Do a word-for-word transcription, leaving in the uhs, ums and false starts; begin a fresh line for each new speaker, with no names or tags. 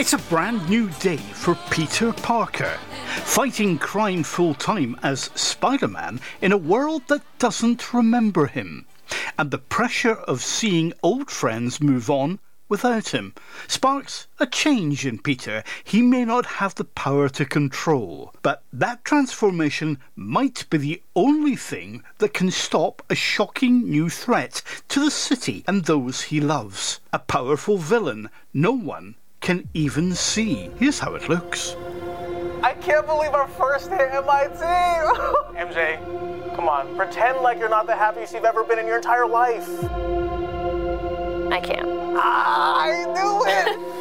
It's a brand new day for Peter Parker, fighting crime full-time as Spider-Man in a world that doesn't remember him, and the pressure of seeing old friends move on without him sparks a change in Peter he may not have the power to control. But that transformation might be the only thing that can stop a shocking new threat to the city and those he loves. A powerful villain no one can even see. Here's how it looks.
I can't believe our first hit M I T! M J, come on, pretend like you're not the happiest you've ever been in your entire life.
I can't.
I knew it!